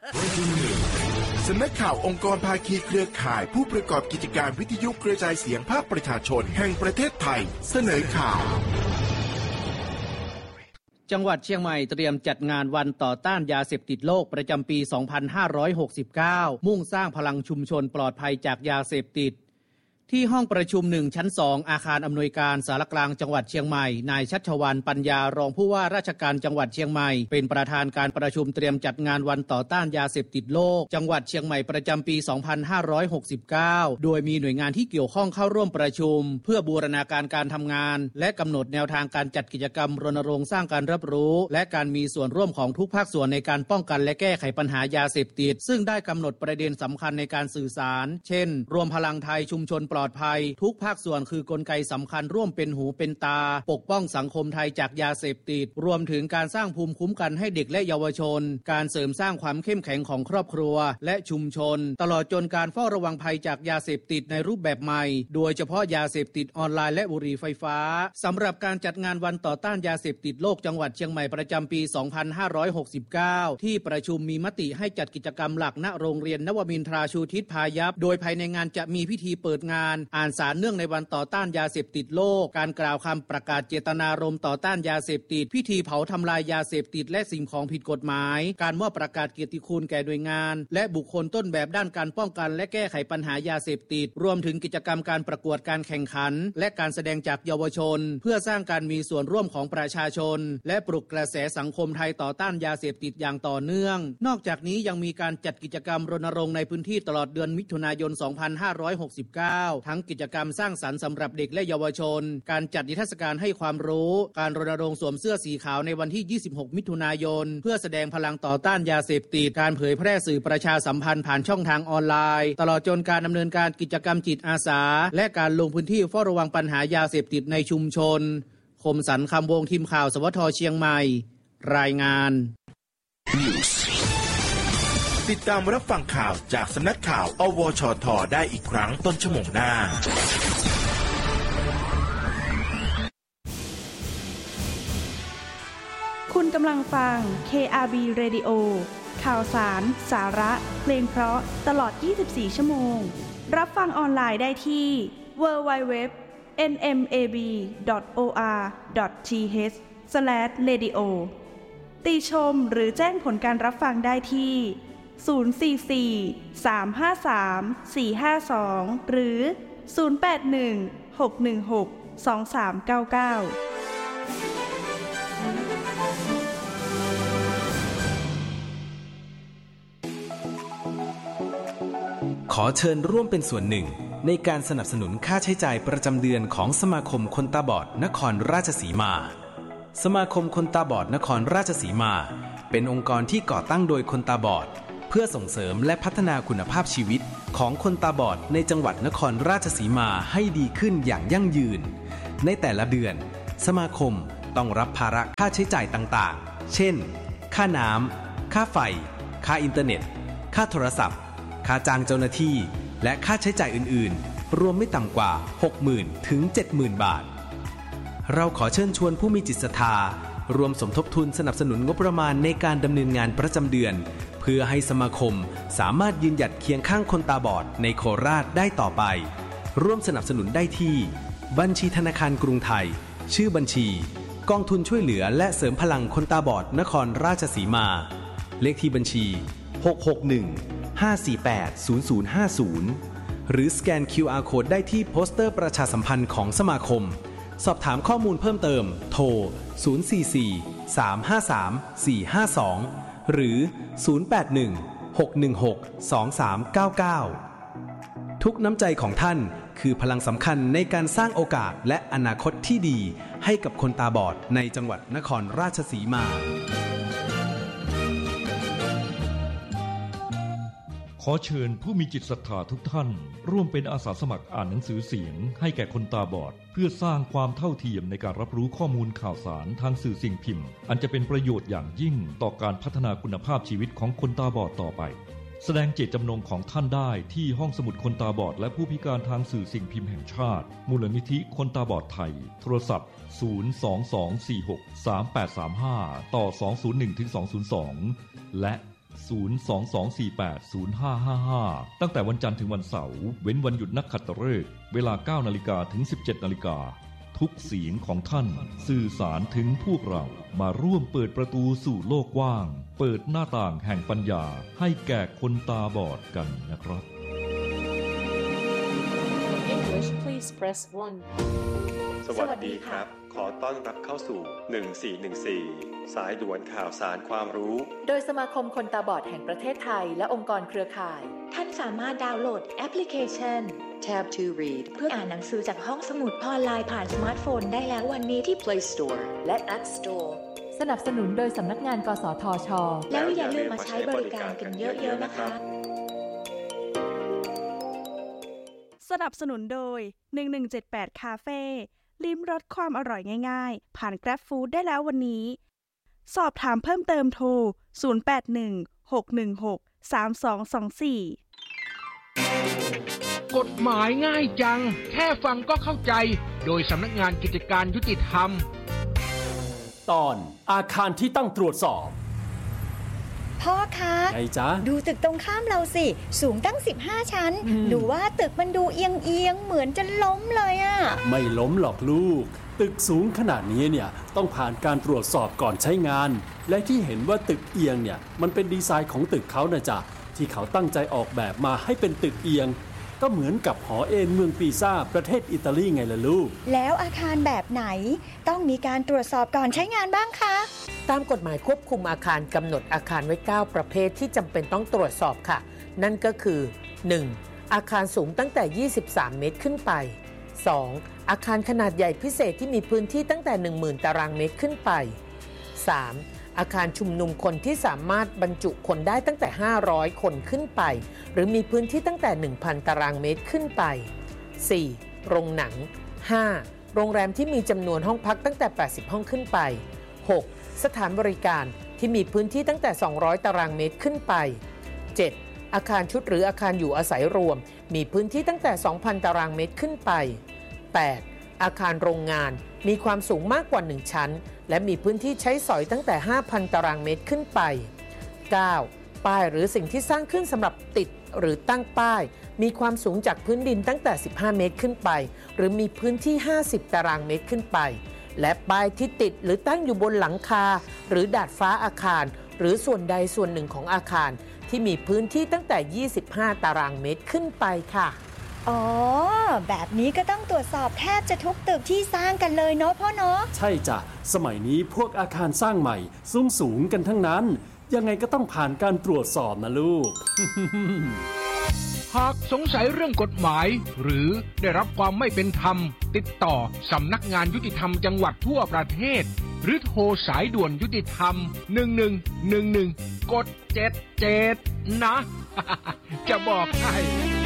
สำนักข่าวองค์กรภาคีเครือข่ายผู้ประกอบกิจการวิทยุกระจายเสียงภาคประชาชนแห่งประเทศไทยเสนอข่าวจังหวัดเชียงใหม่เตรียมจัดงานวันต่อต้านยาเสพติดโลกประจำปี 2569 มุ่งสร้างพลังชุมชนปลอดภัยจากยาเสพติดที่ห้องประชุม1ชั้น2อาคารอำนวยการสารกลางจังหวัดเชียงใหม่นายชัชวรรณปัญญารองผู้ว่าราชการจังหวัดเชียงใหม่เป็นประธานการประชุมเตรียมจัดงานวันต่อต้านยาเสพติดโลกจังหวัดเชียงใหม่ประจำปี 2569 โดยมีหน่วยงานที่เกี่ยวข้องเข้าร่วมประชุมเพื่อบูรณาการการทำงานและกำหนดแนวทางการจัดกิจกรรมรณรงค์สร้างการรับรู้และการมีส่วนร่วมของทุกภาคส่วนในการป้องกันและแก้ไขปัญหายาเสพติดซึ่งได้กำหนดประเด็นสำคัญในการสื่อสารเช่นรวมพลังไทยชุมชนปลอดภัยทุกภาคส่วนคือกลไกสำคัญร่วมเป็นหูเป็นตาปกป้องสังคมไทยจากยาเสพติดรวมถึงการสร้างภูมิคุ้มกันให้เด็กและเยาวชนการเสริมสร้างความเข้มแข็งของครอบครัวและชุมชนตลอดจนการเฝ้าระวังภัยจากยาเสพติดในรูปแบบใหม่โดยเฉพาะยาเสพติดออนไลน์และบุหรี่ไฟฟ้าสำหรับการจัดงานวันต่อต้านยาเสพติดโลกจังหวัดเชียงใหม่ประจำปี 2569 ที่ประชุมมีมติให้จัดกิจกรรมหลักณโรงเรียนนวมินทราชูทิศพายัพโดยภายในงานจะมีพิธีเปิดงานอ่านสารเนื่องในวันต่อต้านยาเสพติดโลกการกล่าวคำประกาศเจตนารมณ์ต่อต้านยาเสพติดพิธีเผาทำลายยาเสพติดและสิ่งของผิดกฎหมายการมอบประกาศเกียรติคุณแก่หน่วยงานและบุคคลต้นแบบด้านการป้องกันและแก้ไขปัญหายาเสพติดรวมถึงกิจกรรมการประกวดการแข่งขันและการแสดงจากเยาวชนเพื่อสร้างการมีส่วนร่วมของประชาชนและปลุกกระแสสังคมไทยต่อต้านยาเสพติดอย่างต่อเนื่องนอกจากนี้ยังมีการจัดกิจกรรมรณรงค์ในพื้นที่ตลอดเดือนมิถุนายน 2569 ทั้งกิจกรรมสร้างสรรค์สำหรับเด็กและเยาวชนการจัดนิทรรศการให้ความรู้การรณรงค์สวมเสื้อสีขาวในวันที่ 26 มิถุนายนเพื่อแสดงพลังต่อต้านยาเสพติดการเผยแพร่สื่อประชาสัมพันธ์ผ่านช่องทางออนไลน์ตลอดจนการดำเนินการกิจกรรมจิตอาสาและการลงพื้นที่เฝ้าระวังปัญหายาเสพติดในชุมชนคมสันต์คำวงทีมข่าวสวทเชียงใหม่รายงานติดตามรับฟังข่าวจากสำนักข่าวอวชท.ได้อีกครั้งต้นชั่วโมงหน้าคุณกำลังฟัง KRB Radio ข่าวสารสาระเพลงเพราะตลอด24ชั่วโมงรับฟังออนไลน์ได้ที่ www.nmab.or.th/radio ติชมหรือแจ้งผลการรับฟังได้ที่044-353-452หรือ081-616-2399 ขอเชิญร่วมเป็นส่วนหนึ่งในการสนับสนุนค่าใช้จ่ายประจำเดือนของสมาคมคนตาบอดนครราชสีมาสมาคมคนตาบอดนครราชสีมาเป็นองค์กรที่ก่อตั้งโดยคนตาบอดเพื่อส่งเสริมและพัฒนาคุณภาพชีวิตของคนตาบอดในจังหวัดนครราชสีมาให้ดีขึ้นอย่างยั่งยืนในแต่ละเดือนสมาคมต้องรับภาระค่าใช้จ่ายต่างๆเช่นค่าน้ำค่าไฟค่าอินเทอร์เน็ตค่าโทรศัพท์ค่าจ้างเจ้าหน้าที่และค่าใช้จ่ายอื่นๆรวมไม่ต่ำกว่า 60,000 ถึง 70,000 บาทเราขอเชิญชวนผู้มีจิตศรัทธารวมสมทบทุนสนับสนุนงบประมาณในการดำเนินงานประจำเดือนเพื่อให้สมาคมสามารถยืนหยัดเคียงข้างคนตาบอดในโคราชได้ต่อไปร่วมสนับสนุนได้ที่บัญชีธนาคารกรุงไทยชื่อบัญชีกองทุนช่วยเหลือและเสริมพลังคนตาบอดนครราชสีมาเลขที่บัญชี661-548-0050หรือสแกน QR Code ได้ที่โปสเตอร์ประชาสัมพันธ์ของสมาคมสอบถามข้อมูลเพิ่มเติมโทร044-353-452หรือ081-616-2399ทุกน้ำใจของท่านคือพลังสำคัญในการสร้างโอกาสและอนาคตที่ดีให้กับคนตาบอดในจังหวัดนครราชสีมาขอเชิญผู้มีจิตศรัทธาทุกท่านร่วมเป็นอาสาสมัครอ่านหนังสือเสียงให้แก่คนตาบอดเพื่อสร้างความเท่าเทียมในการรับรู้ข้อมูลข่าวสารทางสื่อสิ่งพิมพ์อันจะเป็นประโยชน์อย่างยิ่งต่อการพัฒนาคุณภาพชีวิตของคนตาบอดต่อไปแสดงเจตจำนงของท่านได้ที่ห้องสมุดคนตาบอดและผู้พิการทางสื่อสิ่งพิมพ์แห่งชาติมูลนิธิคนตาบอดไทยโทรศัพท์022463835ต่อ201-202และ 022480555 ตั้งแต่วันจันทร์ถึงวันเสาร์เว้นวันหยุดนักขัตฤกษ์เวลา 9:00 นถึง 17:00 นทุกเสียงของท่านสื่อสารถึงพวกเรามาร่วมเปิดประตูสู่โลกกว้างเปิดหน้าต่างแห่งปัญญาให้แก่คนตาบอดกันนะครับ English please press 1 สวัสดีครับขอต้อนรับเข้าสู่1414สายด่วนข่าวสารความรู้โดยสมาคมคนตาบอดแห่งประเทศไทยและองค์กรเครือข่ายท่านสามารถดาวน์โหลดแอปพลิเคชัน Tab to Read เพื่ออ่านหนังสือจากห้องสมุดออนไลน์ผ่านสมาร์ทโฟนได้แล้ววันนี้ที่ Play Store และ App Store สนับสนุนโดยสำนักงานกสทช. แล้วอย่าลืมมาใช้บริการกันเยอะๆนะคะสนับสนุนโดย1178คาเฟ่ลิ้มรสความอร่อยง่ายๆผ่าน Grab Food ได้แล้ววันนี้สอบถามเพิ่มเติมโทร0816163224 กฎหมายง่ายจังแค่ฟังก็เข้าใจโดยสำนักงานกิจการยุติธรรมตอนอาคารที่ต้องตรวจสอบพ่อคะไงจ๊ะดูตึกตรงข้ามเราสิสูงตั้ง15ชั้นดูว่าตึกมันดูเอียงๆเหมือนจะล้มเลยอะไม่ล้มหรอกลูกตึกสูงขนาดนี้เนี่ยต้องผ่านการตรวจสอบก่อนใช้งานและที่เห็นว่าตึกเอียงเนี่ยมันเป็นดีไซน์ของตึกเขานะจ๊ะที่เขาตั้งใจออกแบบมาให้เป็นตึกเอียงก็เหมือนกับหอเอ็นเมืองปีซ่าประเทศอิตาลีไงล่ะลูกแล้วอาคารแบบไหนต้องมีการตรวจสอบก่อนใช้งานบ้างคะตามกฎหมายควบคุมอาคารกำหนดอาคารไว้9ประเภทที่จำเป็นต้องตรวจสอบค่ะนั่นก็คือ 1. อาคารสูงตั้งแต่23เมตรขึ้นไป 2. อาคารขนาดใหญ่พิเศษที่มีพื้นที่ตั้งแต่ 10,000 ตารางเมตรขึ้นไป 3. อาคารชุมนุมคนที่สามารถบรรจุคนได้ตั้งแต่500คนขึ้นไปหรือมีพื้นที่ตั้งแต่ 1,000 ตารางเมตรขึ้นไป 4. โรงหนัง 5. โรงแรมที่มีจำนวนห้องพักตั้งแต่80ห้องขึ้นไป 6. สถานบริการที่มีพื้นที่ตั้งแต่200ตารางเมตรขึ้นไป 7. อาคารชุดหรืออาคารอยู่อาศัยรวมมีพื้นที่ตั้งแต่ 2,000 ตารางเมตรขึ้นไป 8. อาคารโรงงานมีความสูงมากกว่า1ชั้นและมีพื้นที่ใช้สอยตั้งแต่ 5,000 ตารางเมตรขึ้นไป 9. ป้ายหรือสิ่งที่สร้างขึ้นสำหรับติดหรือตั้งป้ายมีความสูงจากพื้นดินตั้งแต่15เมตรขึ้นไปหรือมีพื้นที่50ตารางเมตรขึ้นไปและป้ายที่ติดหรือตั้งอยู่บนหลังคาหรือดาดฟ้าอาคารหรือส่วนใดส่วนหนึ่งของอาคารที่มีพื้นที่ตั้งแต่25ตารางเมตรขึ้นไปค่ะอ๋อแบบนี้ก็ต้องตรวจสอบแทบจะทุกตึกที่สร้างกันเลยเนาะพ่อเนาะใช่จ้ะสมัยนี้พวกอาคารสร้างใหม่สูงกันทั้งนั้นยังไงก็ต้องผ่านการตรวจสอบนะลูกหากสงสัยเรื่องกฎหมายหรือได้รับความไม่เป็นธรรมติดต่อสำนักงานยุติธรรมจังหวัดทั่วประเทศหรือโทรสายด่วนยุติธรรม1111กด77นะ จะบอกให้